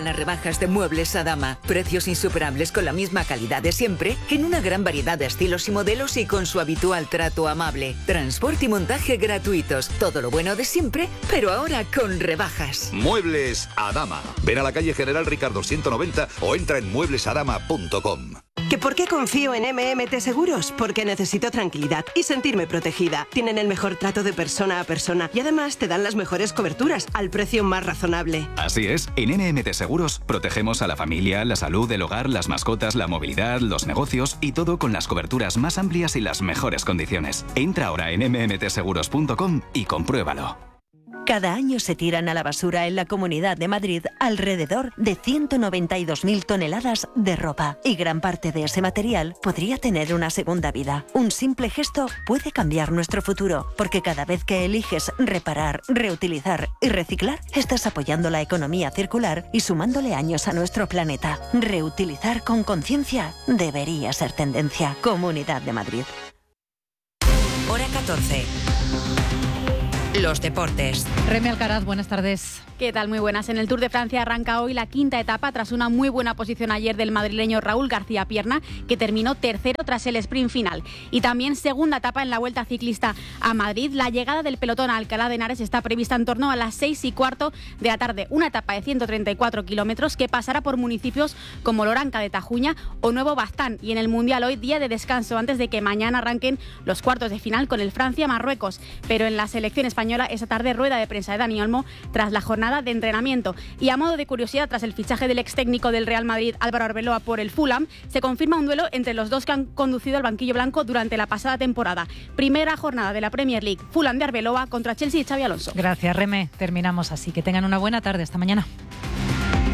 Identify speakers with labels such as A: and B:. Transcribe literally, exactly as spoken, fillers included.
A: llegan las rebajas de Muebles Adama. Precios insuperables con la misma calidad de siempre, en una gran variedad de estilos y modelos y con su habitual trato amable. Transporte y montaje gratuitos. Todo lo bueno de siempre, pero ahora con rebajas.
B: Muebles Adama. Ven a la calle General Ricardo ciento noventa o entra en muebles adama punto com.
C: ¿Que por qué confío en M M T Seguros? Porque necesito tranquilidad y sentirme protegida. Tienen el mejor trato de persona a persona y además te dan las mejores coberturas al precio más razonable.
D: Así es, en N M T Seguros protegemos a la familia, la salud, el hogar, las mascotas, la movilidad, los negocios y todo con las coberturas más amplias y las mejores condiciones. Entra ahora en eme eme te seguros punto com y compruébalo.
E: Cada año se tiran a la basura en la Comunidad de Madrid alrededor de ciento noventa y dos mil toneladas de ropa. Y gran parte de ese material podría tener una segunda vida. Un simple gesto puede cambiar nuestro futuro, porque cada vez que eliges reparar, reutilizar y reciclar, estás apoyando la economía circular y sumándole años a nuestro planeta. Reutilizar con conciencia debería ser tendencia. Comunidad de Madrid.
F: Hora catorce. Los deportes.
G: Remy Alcaraz, buenas tardes.
H: ¿Qué tal? Muy buenas. En el Tour de Francia arranca hoy la quinta etapa tras una muy buena posición ayer del madrileño Raúl García Pierna, que terminó tercero tras el sprint final. Y también segunda etapa en la Vuelta Ciclista a Madrid. La llegada del pelotón a Alcalá de Henares está prevista en torno a las seis y cuarto de la tarde. Una etapa de ciento treinta y cuatro kilómetros que pasará por municipios como Loranca de Tajuña o Nuevo Baztán. Y en el Mundial hoy día de descanso antes de que mañana arranquen los cuartos de final con el Francia-Marruecos. Pero en la selección española esa tarde rueda de prensa de Dani Olmo tras la jornada de entrenamiento. Y a modo de curiosidad, tras el fichaje del ex técnico del Real Madrid, Álvaro Arbeloa, por el Fulham, se confirma un duelo entre los dos que han conducido el banquillo blanco durante la pasada temporada. Primera jornada de la Premier League, Fulham de Arbeloa contra Chelsea y Xabi Alonso.
G: Gracias, Reme. Terminamos así. Que tengan una buena tarde. Hasta mañana.